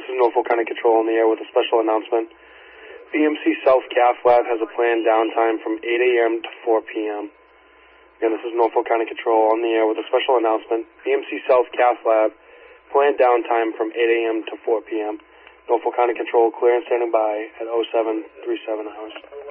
is Norfolk County Control on the air with a special announcement. BMC South Cath Lab has a planned downtime from 8 a.m. to 4 p.m. Again, this is Norfolk County Control on the air with a special announcement. BMC South Cath Lab, planned downtime from 8 a.m. to 4 p.m. Norfolk County Control clear and standing by at 0737 hours.